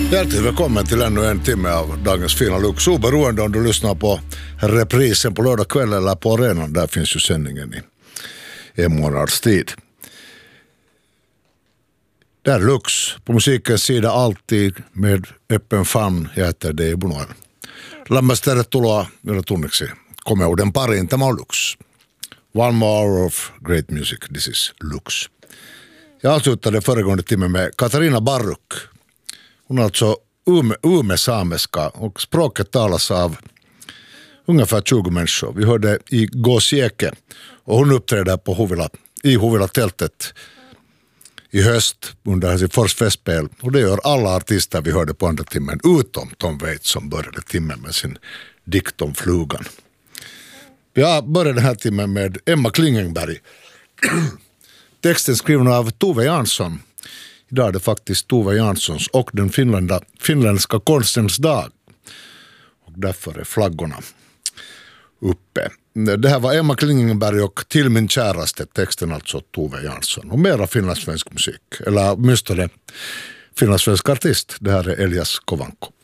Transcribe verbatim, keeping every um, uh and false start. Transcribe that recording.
Hjärtligt välkommen till ännu en timme av dagens fina Lux. Oberoende om du lyssnar på reprisen på lördag kväll eller på arenan. Där finns ju sändningen i en månads tid. Där Lux. På musikens sida alltid med öppen famn. Jag heter Dei Bunoel. Lämmäs tervetuloa vielä tunniksi komeuden pariin. Tämä on Lux. One more hour of great music. This is Lux. Jag avslutade föregående timme med Katarina Barruk. Hon är alltså ume, ume-sameska och språket talas av ungefär tjugo människor. Vi hörde i Gåsjäke och hon uppträdde på Hovila, i Hovila-tältet i höst under Helsingfors festspel. Och det gör alla artister vi hörde på andra timmen utom Tom Waits som började timmen med sin dikt om flugan. Vi började den här timmen med Emma Klingenberg. Texten skriven av Tove Jansson. Idag är det faktiskt Tove Janssons och den finlända, finländska konstens dag. Och därför är flaggorna uppe. Det här var Emma Klingenberg och Till min käraste, texten alltså Tove Jansson. Och mera finlandssvensk musik, eller åtminstone finlandssvensk artist. Det här är Elias Kovanko.